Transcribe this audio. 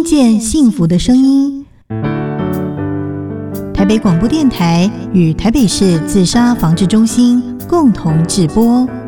见幸福的声音。台北广播电台与台北市自杀防治中心共同制播。